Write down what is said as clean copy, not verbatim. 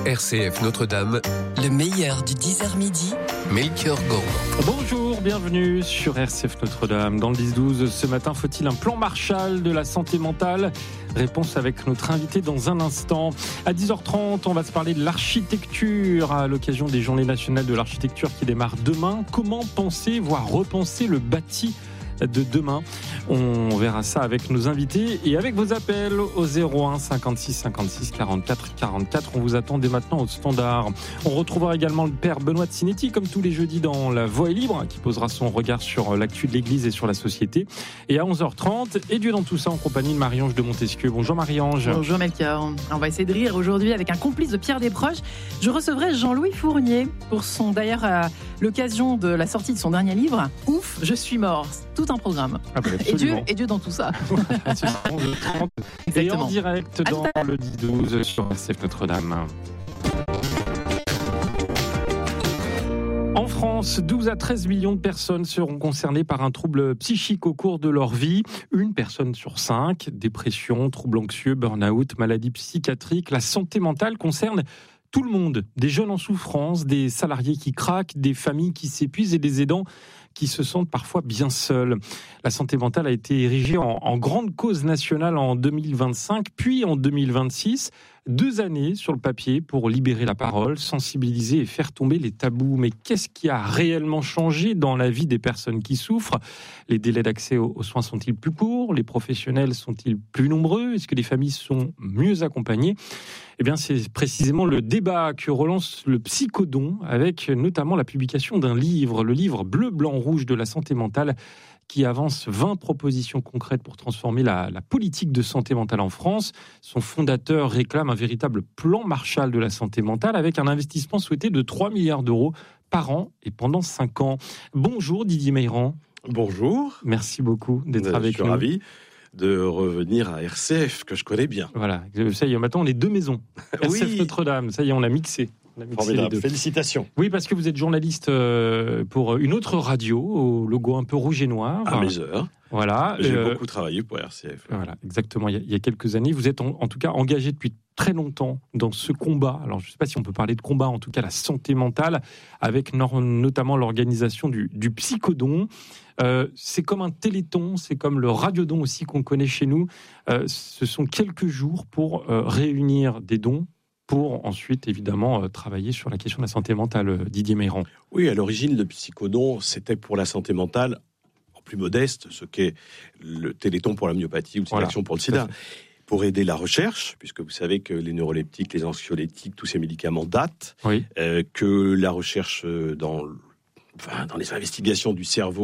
RCF Notre-Dame, le meilleur du 10h midi, Melchior Gormand. Bonjour, bienvenue sur RCF Notre-Dame. Dans le 10-12, ce matin, faut-il un plan Marshall de la santé mentale ? Réponse avec notre invité dans un instant. À 10h30, on va se parler de l'architecture à l'occasion des Journées nationales de l'architecture qui démarrent demain. Comment penser, voire repenser le bâti de demain? On verra ça avec nos invités et avec vos appels au 01 56 56 44 44. On vous attend dès maintenant au standard. On retrouvera également le père Benoît de Sinetti comme tous les jeudis dans La Voix est libre, qui posera son regard sur l'actu de l'Église et sur la société. Et à 11h30, et Dieu dans tout ça en compagnie de Marie-Ange de Montesquieu. Bonjour Marie-Ange. Bonjour Melchior. On va essayer de rire aujourd'hui avec un complice de Pierre Desproges. Je recevrai Jean-Louis Fournier pour d'ailleurs à l'occasion de la sortie de son dernier livre. Ouf, je suis mort. Tout un programme. Ah bah et Dieu dans tout ça. C'est 11h30 et en direct dans le 10-12 sur RCF Notre-Dame. En France, 12 à 13 millions de personnes seront concernées par un trouble psychique au cours de leur vie. Une personne sur 5, dépression, troubles anxieux, burn-out, maladies psychiatriques. La santé mentale concerne tout le monde, des jeunes en souffrance, des salariés qui craquent, des familles qui s'épuisent et des aidants qui se sentent parfois bien seuls. La santé mentale a été érigée en grande cause nationale en 2025, puis en 2026. 2 années sur le papier pour libérer la parole, sensibiliser et faire tomber les tabous. Mais qu'est-ce qui a réellement changé dans la vie des personnes qui souffrent ? Les délais d'accès aux soins sont-ils plus courts ? Les professionnels sont-ils plus nombreux ? Est-ce que les familles sont mieux accompagnées ? Eh bien, c'est précisément le débat que relance le Psychodon, avec notamment la publication d'un livre, le livre Bleu, Blanc, Rouge de la santé mentale, qui avance 20 propositions concrètes pour transformer la politique de santé mentale en France. Son fondateur réclame un véritable plan Marshall de la santé mentale avec un investissement souhaité de 3 milliards d'euros par an et pendant 5 ans. Bonjour Didier Meyran. Bonjour. Merci beaucoup d'être avec nous. Je suis ravi de revenir à RCF, que je connais bien. Voilà, ça y est, maintenant on est 2 maisons. RCF Oui. Notre-Dame, ça y est, on a mixé. Formidable, félicitations. Oui, parce que vous êtes journaliste pour une autre radio, au logo un peu rouge et noir. À mes heures. Voilà. J'ai beaucoup travaillé pour RCF. Voilà, exactement. Il y a quelques années, vous êtes en tout cas engagé depuis très longtemps dans ce combat. Alors, je ne sais pas si on peut parler de combat, en tout cas la santé mentale, avec notamment l'organisation du Psychodon. C'est comme un téléthon, c'est comme le radiodon aussi qu'on connaît chez nous. Ce sont quelques jours pour réunir des dons, pour ensuite, évidemment, travailler sur la question de la santé mentale, Didier Meyran. Oui, à l'origine, le Psychodon, c'était pour la santé mentale, en plus modeste, ce qu'est le Téléthon pour la myopathie ou le Action pour le sida. Pour aider la recherche, puisque vous savez que les neuroleptiques, les anxiolytiques, tous ces médicaments datent, oui. Que la recherche dans les investigations du cerveau